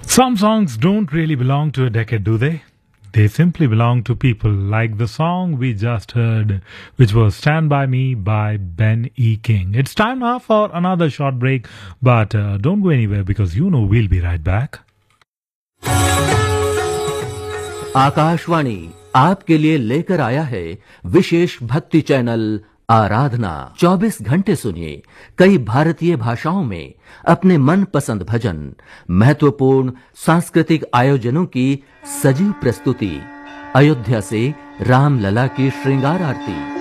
Some songs don't really belong to a decade, do they? They simply belong to people, like the song we just heard, which was Stand By Me by Ben E. King. It's time now for another short break, but don't go anywhere because you know we'll be right back. Akashvani आपके लिए लेकर आया है विशेष भक्ति channel आराधना। 24 घंटे सुनिए कई भारतीय भाषाओं में अपने मनपसंद भजन, महत्वपूर्ण सांस्कृतिक आयोजनों की सजीव प्रस्तुति, अयोध्या से रामलला की श्रृंगार आरती।